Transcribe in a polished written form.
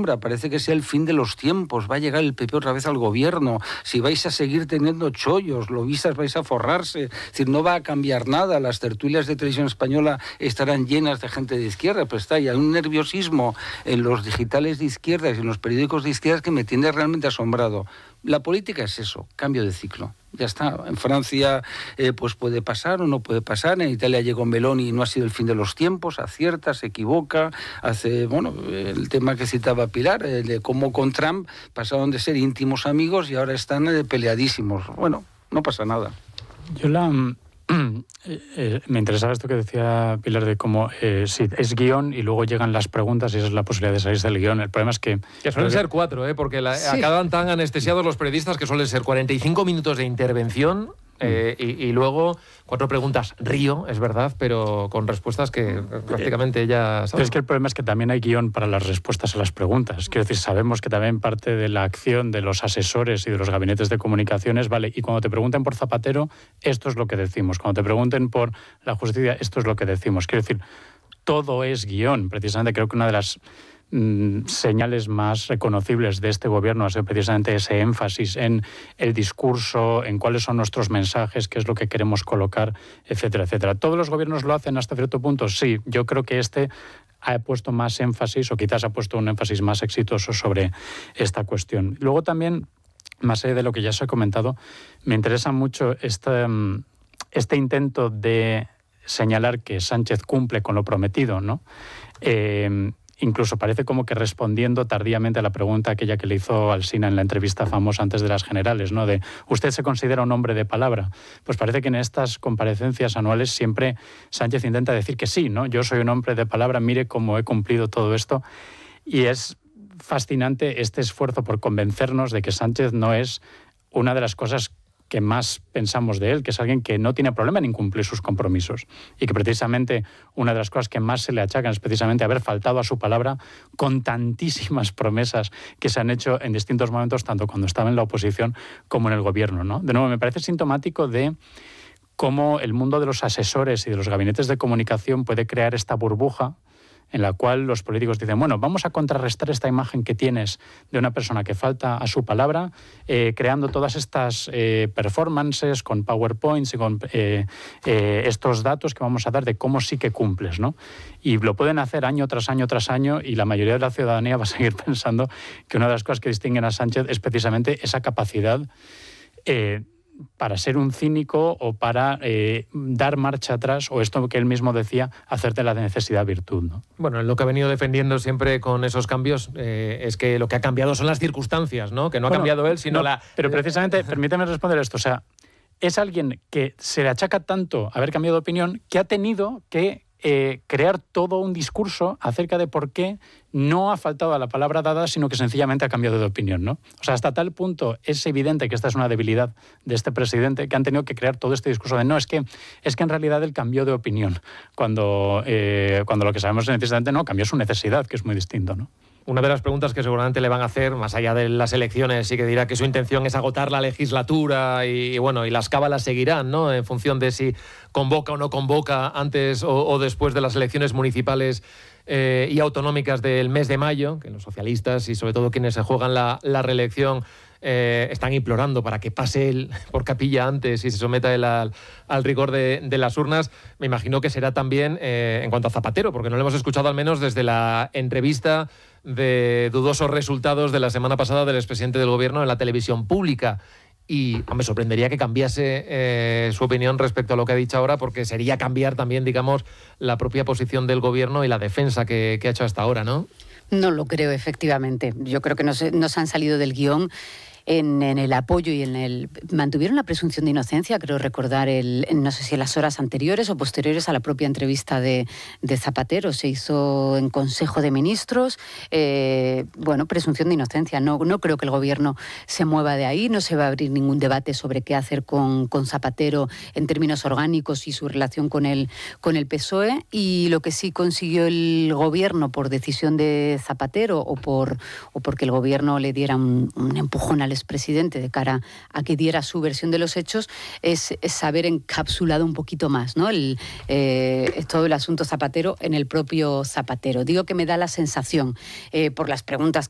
sombra, parece que sea el fin de los tiempos, va a llegar el PP otra vez al gobierno, si vais a seguir teniendo chollos, lobistas vais a forrarse, es decir, no va a cambiar nada, las tertulias de Televisión Española estarán llenas de gente de izquierda, pues hay un nerviosismo en los digitales de izquierdas y en los periódicos de izquierdas que me tiene realmente asombrado. La política es eso, cambio de ciclo. Ya está. En Francia pues puede pasar o no puede pasar. En Italia llegó Meloni y no ha sido el fin de los tiempos. Acierta, se equivoca. Hace, el tema que citaba Pilar, de cómo con Trump pasaron de ser íntimos amigos y ahora están peleadísimos. Bueno, no pasa nada. Yo me interesaba esto que decía Pilar de cómo si es guión y luego llegan las preguntas y esa es la posibilidad de salirse del guión. El problema es que suelen ser 4, porque acaban tan anestesiados los periodistas que suelen ser 45 minutos de intervención y luego 4 preguntas río, es verdad, pero con respuestas que prácticamente ya sabes. Pero es que el problema es que también hay guión para las respuestas a las preguntas. Quiero decir, sabemos que también parte de la acción de los asesores y de los gabinetes de comunicaciones, vale, y cuando te pregunten por Zapatero, esto es lo que decimos. Cuando te pregunten por la justicia, esto es lo que decimos. Quiero decir, todo es guión. Precisamente creo que una de las señales más reconocibles de este gobierno ha sido precisamente ese énfasis en el discurso, en cuáles son nuestros mensajes, qué es lo que queremos colocar, etcétera, etcétera. ¿Todos los gobiernos lo hacen hasta cierto punto? Sí, yo creo que este ha puesto más énfasis o quizás ha puesto un énfasis más exitoso sobre esta cuestión. Luego también, más allá de lo que ya os he comentado, me interesa mucho este intento de señalar que Sánchez cumple con lo prometido, ¿no? Incluso parece como que respondiendo tardíamente a la pregunta aquella que le hizo Alsina en la entrevista famosa antes de las generales, ¿no? De ¿usted se considera un hombre de palabra? Pues parece que en estas comparecencias anuales siempre Sánchez intenta decir que sí, ¿no? Yo soy un hombre de palabra, mire cómo he cumplido todo esto. Y es fascinante este esfuerzo por convencernos de que Sánchez no es una de las cosas que más pensamos de él, que es alguien que no tiene problema en incumplir sus compromisos y que precisamente una de las cosas que más se le achacan es precisamente haber faltado a su palabra con tantísimas promesas que se han hecho en distintos momentos, tanto cuando estaba en la oposición como en el gobierno, ¿no? De nuevo, me parece sintomático de cómo el mundo de los asesores y de los gabinetes de comunicación puede crear esta burbuja en la cual los políticos dicen, bueno, vamos a contrarrestar esta imagen que tienes de una persona que falta a su palabra, creando todas estas performances con PowerPoints y con estos datos que vamos a dar de cómo sí que cumples, ¿no? Y lo pueden hacer año tras año tras año y la mayoría de la ciudadanía va a seguir pensando que una de las cosas que distinguen a Sánchez es precisamente esa capacidad para ser un cínico o para dar marcha atrás, o esto que él mismo decía, hacer de la necesidad virtud, ¿no? Bueno, lo que ha venido defendiendo siempre con esos cambios es que lo que ha cambiado son las circunstancias, ¿no? Que no ha cambiado él, sino Pero precisamente, permíteme responder esto, o sea, es alguien que se le achaca tanto haber cambiado de opinión que ha tenido que crear todo un discurso acerca de por qué no ha faltado a la palabra dada, sino que sencillamente ha cambiado de opinión, ¿no? O sea, hasta tal punto es evidente que esta es una debilidad de este presidente que han tenido que crear todo este discurso de no, es que en realidad él cambió de opinión, cuando lo que sabemos precisamente no, cambió su necesidad, que es muy distinto, ¿no? Una de las preguntas que seguramente le van a hacer, más allá de las elecciones, sí que dirá que su intención es agotar la legislatura y las cábalas seguirán, ¿no? En función de si convoca o no convoca antes o después de las elecciones municipales y autonómicas del mes de mayo, que los socialistas y sobre todo quienes se juegan la reelección están implorando para que pase él por capilla antes y se someta él al rigor de las urnas. Me imagino que será también en cuanto a Zapatero, porque no lo hemos escuchado al menos desde la entrevista de dudosos resultados de la semana pasada del expresidente del gobierno en la televisión pública. Y me sorprendería que cambiase su opinión respecto a lo que ha dicho ahora, porque sería cambiar también, digamos, la propia posición del gobierno y la defensa que ha hecho hasta ahora, ¿no? No lo creo, efectivamente. Yo creo que nos han salido del guión en el apoyo y mantuvieron la presunción de inocencia, creo recordar, no sé si en las horas anteriores o posteriores a la propia entrevista de Zapatero. Se hizo en Consejo de Ministros, presunción de inocencia. No creo que el gobierno se mueva de ahí, no se va a abrir ningún debate sobre qué hacer con Zapatero en términos orgánicos y su relación con el PSOE, y lo que sí consiguió el gobierno por decisión de Zapatero o porque el gobierno le diera un empujón al expresidente de cara a que diera su versión de los hechos, es haber encapsulado un poquito más, ¿no? Todo el asunto Zapatero en el propio Zapatero. Digo que me da la sensación, por las preguntas